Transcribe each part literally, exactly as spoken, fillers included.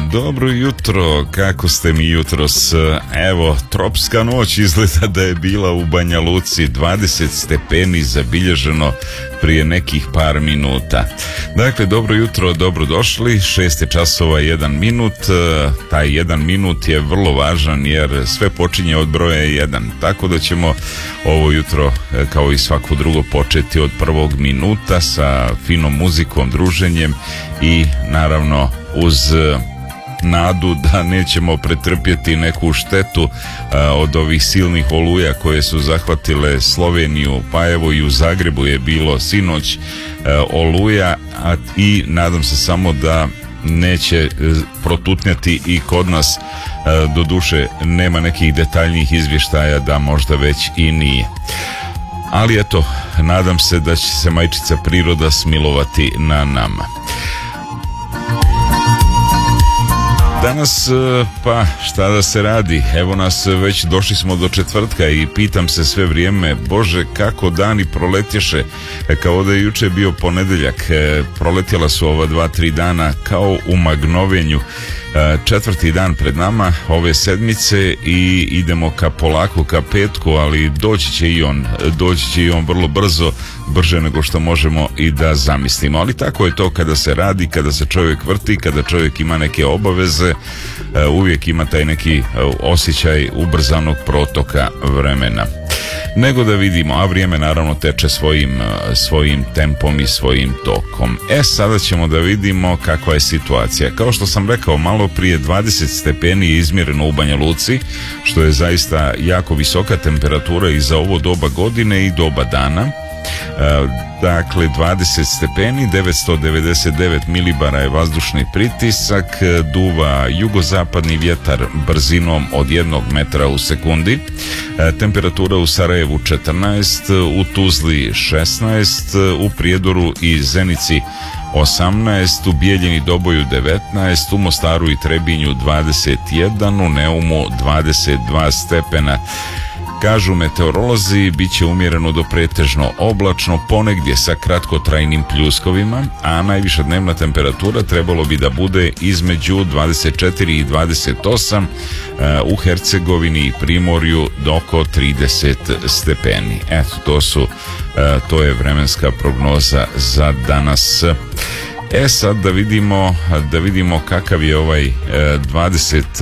Dobro jutro, kako ste mi jutros? Evo, tropska noć izgleda da je bila u Banja Luci, dvadeset stepeni zabilježeno prije nekih par minuta. Dakle, dobro jutro, dobro došli, šest je časova jedan minut, taj jedan minut je vrlo važan jer sve počinje od broja jedan, tako da ćemo ovo jutro kao i svako drugo početi od prvog minuta sa finom muzikom, druženjem i naravno uz nadu da nećemo pretrpjeti neku štetu a, od ovih silnih oluja koje su zahvatile Sloveniju, pa evo i u Zagrebu je bilo sinoć a, oluja a, i nadam se samo da neće protutnjati i kod nas, a, doduše nema nekih detaljnijih izvještaja da možda već i nije. Ali eto, nadam se da će se majčica priroda smilovati na nama. Danas, pa šta da se radi, evo nas već došli smo do četvrtka i pitam se sve vrijeme, Bože kako dani proletješe, kao da je juče bio ponedjeljak, proletjela su ova dva, tri dana kao u magnovenju. Četvrti dan pred nama ove sedmice i idemo ka polako ka petku, ali doći će i on, doći će i on vrlo brzo, brže nego što možemo i da zamislimo, ali tako je to kada se radi, kada se čovjek vrti, kada čovjek ima neke obaveze, uvijek ima taj neki osjećaj ubrzanog protoka vremena. Nego da vidimo, a vrijeme naravno teče svojim, svojim tempom i svojim tokom. E, sada ćemo da vidimo kakva je situacija. Kao što sam rekao malo prije, dvadeset stepeni je izmjereno u Banja Luci, što je zaista jako visoka temperatura i za ovo doba godine i doba dana. Dakle, dvadeset stepeni, devetsto devedeset devet milibara je vazdušni pritisak, duva jugozapadni vjetar brzinom od jednog metra u sekundi, temperatura u Sarajevu četrnaest, u Tuzli šesnaest, u Prijedoru i Zenici osamnaest, u Bijeljini Doboju devetnaest, u Mostaru i Trebinju dvadeset jedan, u Neumu dvadeset dva stepena. Kažu meteorolozi, bit će umjereno do pretežno oblačno, ponegdje sa kratkotrajnim pljuskovima, a najviša dnevna temperatura trebalo bi da bude između dvadeset četiri i dvadeset osam, u Hercegovini i Primorju do oko trideset stepeni. Eto, to su, to je vremenska prognoza za danas. E sad da vidimo, da vidimo kakav je ovaj dvadeset,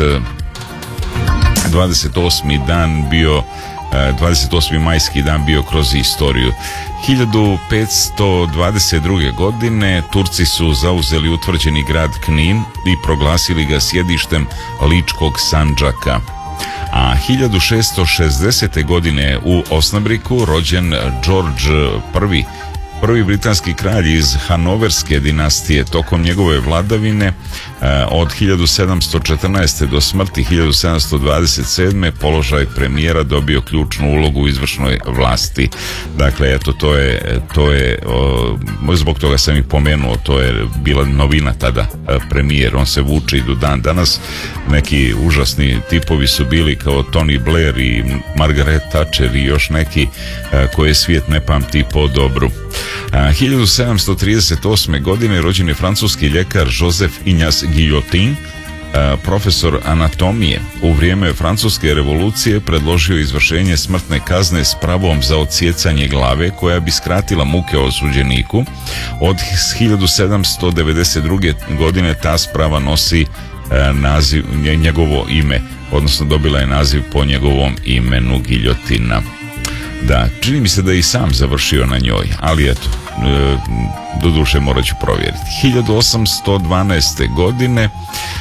dvadeset osmi dan bio, dvadeset osmi majski dan bio kroz istoriju. hiljadu petsto dvadeset druge. godine Turci su zauzeli utvrđeni grad Knin i proglasili ga sjedištem Ličkog Sandžaka. A hiljadu šesto šezdesete. godine u Osnabriku rođen George prvi. Prvi britanski kralj iz Hanoverske dinastije. Tokom njegove vladavine od hiljadu sedamsto četrnaeste. do smrti hiljadu sedamsto dvadeset sedme. položaj premijera dobio ključnu ulogu u izvršnoj vlasti. Dakle, eto, to je, to je o, zbog toga sam ih pomenuo, to je bila novina tada, premijer, on se vuče i do dan danas. Neki užasni tipovi su bili kao Tony Blair i Margaret Thatcher i još neki koje svijet ne pamti po dobru. hiljadu sedamsto trideset osme. godine rođen je francuski ljekar Joseph Ignace Guillotin, profesor anatomije. U vrijeme Francuske revolucije predložio izvršenje smrtne kazne s pravom za odsjecanje glave koja bi skratila muke osuđeniku. Od hiljadu sedamsto devedeset druge. godine ta sprava nosi naziv, njegovo ime, odnosno dobila je naziv po njegovom imenu, giljotina. Da, čini mi se da je i sam završio na njoj, ali eto, e, doduše morat ću provjeriti. hiljadu osamsto dvanaeste. godine e,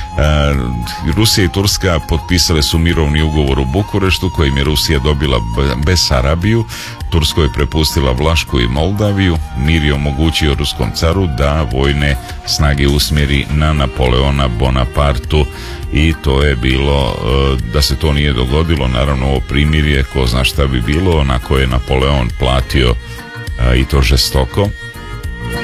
Rusija i Turska potpisale su mirovni ugovor u Bukureštu kojim je Rusija dobila Besarabiju, Turskoj je prepustila Vlašku i Moldaviju. Mir je omogućio ruskom caru da vojne snage usmjeri na Napoleona Bonapartu i to je bilo, da se to nije dogodilo, naravno ovo primirje, ko zna šta bi bilo, onako je Napoleon platio i to žestoko.